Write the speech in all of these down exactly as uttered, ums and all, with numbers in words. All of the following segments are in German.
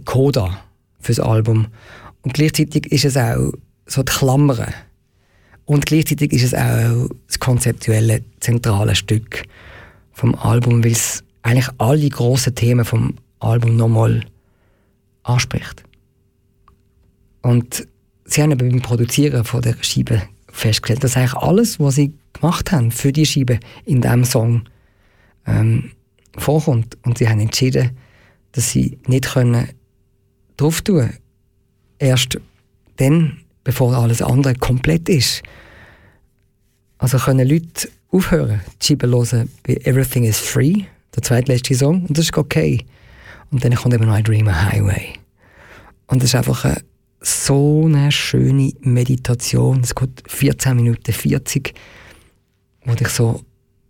Coda fürs Album. Und gleichzeitig ist es auch so die Klammern. Und gleichzeitig ist es auch das konzeptuelle, zentrale Stück vom Album, weil es eigentlich alle grossen Themen vom Album nochmal anspricht. Und sie haben beim Produzieren von der Scheibe festgestellt, dass eigentlich alles, was sie gemacht haben für die Scheibe in diesem Song ähm, vorkommt. Und sie haben entschieden, dass sie nicht können drauf tun können. Erst dann, bevor alles andere komplett ist. Also können Leute aufhören, die Scheibe hören bei «Everything is Free», der zweitletzte Song, und das ist okay. Und dann kommt eben noch «I Dream a Highway». Und das ist einfach eine, so eine schöne Meditation. Es geht vierzehn Minuten vierzig, wo dich so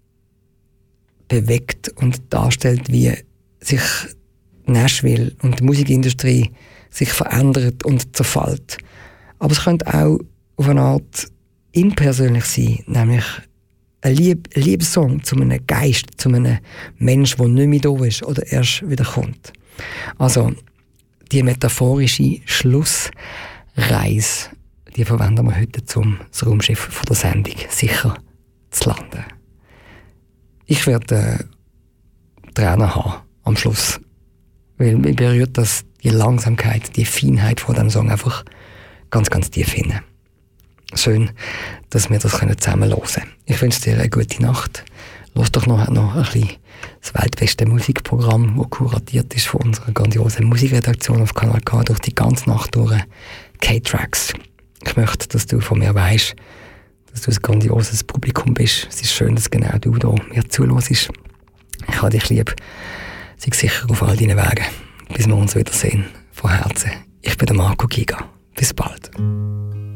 bewegt und darstellt, wie sich Nashville und die Musikindustrie sich verändert und zerfällt. Aber es könnte auch auf eine Art impersönlich sein, nämlich ein, Lieb- ein Liebessong zu einem Geist, zu einem Menschen, der nicht mehr da ist oder erst wieder kommt. Also, die metaphorische Schlussreise, die verwenden wir heute, um das Raumschiff von der Sendung sicher zu landen. Ich werde äh, Tränen haben am Schluss, weil mich berührt das, die Langsamkeit, die Feinheit von diesem Song einfach ganz, ganz tief hinein. Schön, dass wir das zusammen hören können. Ich wünsche dir eine gute Nacht. Lass doch noch, noch ein bisschen das weltbeste Musikprogramm, das kuratiert ist von unserer grandiosen Musikredaktion auf Kanal K durch die ganze Nacht durch. K-Tracks. Ich möchte, dass du von mir weißt, dass du ein grandioses Publikum bist. Es ist schön, dass genau du da mir zuhörst. Ich habe dich lieb. Sei sicher auf all deinen Wegen. Bis wir uns wiedersehen. Von Herzen. Ich bin der Marco Giga. Bis bald.